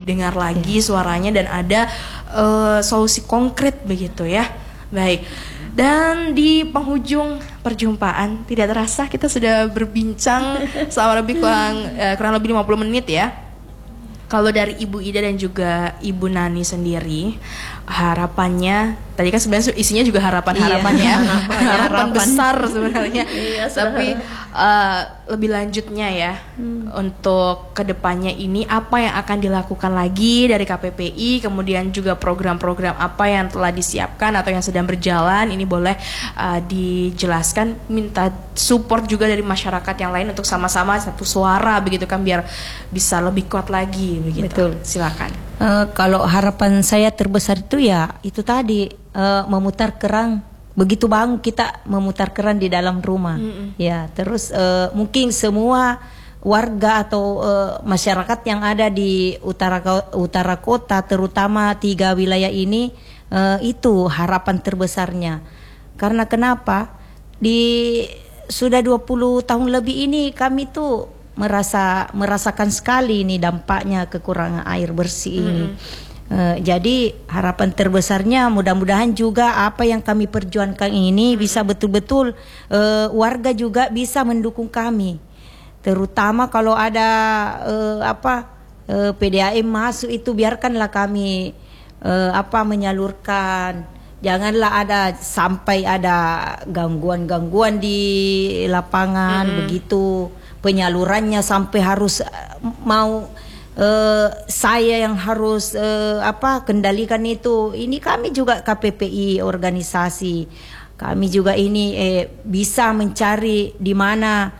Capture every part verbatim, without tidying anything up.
didengar lagi suaranya dan ada uh, solusi konkret begitu ya. Baik. Dan di penghujung perjumpaan tidak terasa kita sudah berbincang selama lebih kurang uh, kurang lebih lima puluh menit ya. Kalau dari Ibu Ida dan juga Ibu Nani sendiri, harapannya tadi kan sebenarnya isinya juga harapan-harapan iya, ya, harapan, harapan harapan besar sebenarnya. Iya, tapi uh, lebih lanjutnya ya, hmm. untuk kedepannya ini apa yang akan dilakukan lagi dari K P P I, kemudian juga program-program apa yang telah disiapkan atau yang sedang berjalan, ini boleh uh, dijelaskan. Minta support juga dari masyarakat yang lain untuk sama-sama satu suara begitu kan, biar bisa lebih kuat lagi begitu. Betul. Silakan. Uh, kalau harapan saya terbesar itu ya itu tadi uh, memutar keran. Begitu bang kita memutar keran di dalam rumah, mm-hmm. ya terus uh, mungkin semua warga atau uh, masyarakat yang ada di utara utara kota, terutama tiga wilayah ini, uh, itu harapan terbesarnya. Karena kenapa? Di sudah dua puluh tahun lebih ini kami tuh merasa merasakan sekali ini dampaknya kekurangan air bersih ini. Mm-hmm. Uh, jadi harapan terbesarnya mudah-mudahan juga apa yang kami perjuangkan ini bisa betul-betul uh, warga juga bisa mendukung kami, terutama kalau ada uh, apa uh, P D A M masuk itu biarkanlah kami uh, apa menyalurkan, janganlah ada sampai ada gangguan-gangguan di lapangan, mm-hmm. begitu penyalurannya sampai harus uh, mau Uh, saya yang harus uh, apa kendalikan itu. Ini kami juga K P P I organisasi, kami juga ini eh, bisa mencari di mana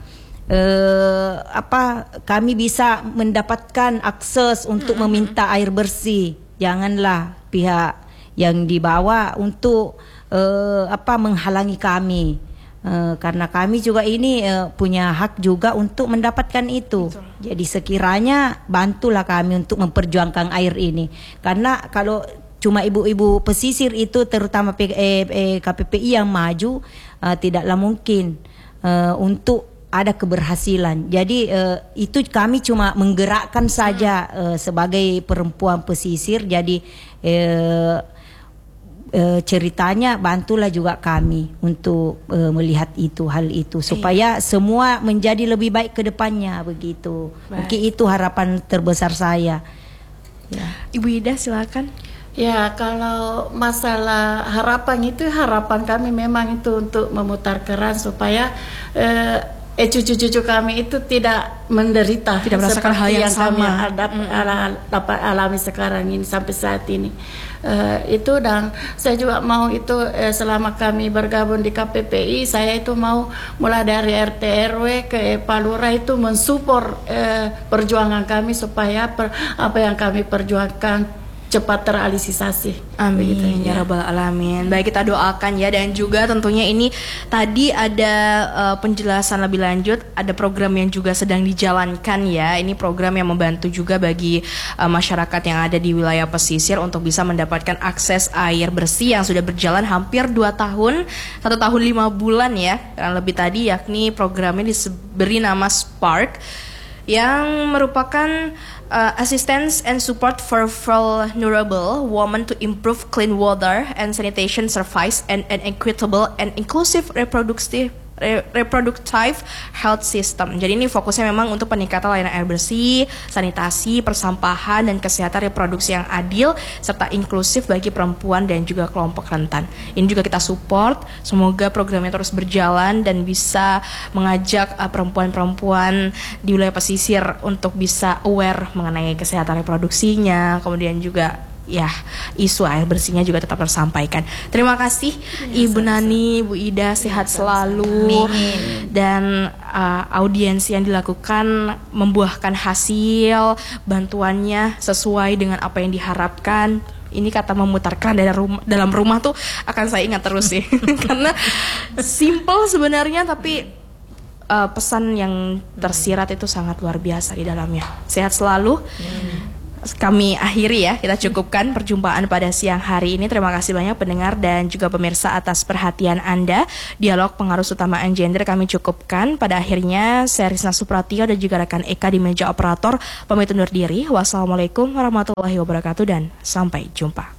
uh, apa kami bisa mendapatkan akses untuk meminta air bersih. Janganlah pihak yang dibawa untuk uh, apa menghalangi kami. Uh, karena kami juga ini uh, punya hak juga untuk mendapatkan itu. Betul. Jadi sekiranya bantulah kami untuk memperjuangkan air ini. Karena kalau cuma ibu-ibu pesisir itu terutama P, eh, eh, K P P I yang maju, uh, tidaklah mungkin uh, untuk ada keberhasilan. Jadi uh, itu kami cuma menggerakkan saja uh, sebagai perempuan pesisir. Jadi uh, E, ceritanya bantulah juga kami untuk e, melihat itu hal itu supaya iya. semua menjadi lebih baik ke depannya begitu. Baik. Mungkin itu harapan terbesar saya. Ya. Ibu Ida silakan. Ya, kalau masalah harapan itu harapan kami memang itu untuk memutar keran supaya eh, eh cucu-cucu kami itu tidak menderita, tidak merasakan hal yang, yang sama kami hadap, mm. ala, dapat alami sekarang ini sampai saat ini. Uh, itu dan saya juga mau itu uh, selama kami bergabung di K P P I, saya itu mau mulai dari R T R W ke Pak Lurah itu mensupport uh, perjuangan kami supaya per, apa yang kami perjuangkan cepat terrealisasi. Amin. Begitu, ya rabbal alamin. Baik, kita doakan ya, dan juga tentunya ini tadi ada uh, penjelasan lebih lanjut, ada program yang juga sedang dijalankan ya. Ini program yang membantu juga bagi uh, masyarakat yang ada di wilayah pesisir untuk bisa mendapatkan akses air bersih yang sudah berjalan hampir dua tahun, satu tahun lima bulan ya, kurang lebih tadi, yakni programnya diberi nama Spark yang merupakan Uh, assistance and support for vulnerable women to improve clean water and sanitation service and an equitable and inclusive reproductive reproductive health system. Jadi ini fokusnya memang untuk peningkatan layanan air bersih, sanitasi, persampahan, dan kesehatan reproduksi yang adil serta inklusif bagi perempuan dan juga kelompok rentan. Ini juga kita support. Semoga programnya terus berjalan dan bisa mengajak uh, perempuan-perempuan di wilayah pesisir untuk bisa aware mengenai kesehatan reproduksinya, kemudian juga ya isu air bersihnya juga tetap tersampaikan. Terima kasih ya, Ibu sama-sama. Nani, Bu Ida, sehat selalu. Amin. Dan uh, audiensi yang dilakukan membuahkan hasil, bantuannya sesuai dengan apa yang diharapkan. Ini kata memutarkan dalam rumah, dalam rumah tuh akan saya ingat terus sih. Karena simple sebenarnya, tapi uh, pesan yang tersirat itu sangat luar biasa di dalamnya. Sehat selalu. Hmm. kami akhiri ya, kita cukupkan perjumpaan pada siang hari ini. Terima kasih banyak pendengar dan juga pemirsa atas perhatian Anda. Dialog pengarus utamaan gender kami cukupkan. Pada akhirnya saya Risna Supratio dan juga rekan Eka di meja operator pamit undur diri. Wassalamualaikum warahmatullahi wabarakatuh dan sampai jumpa.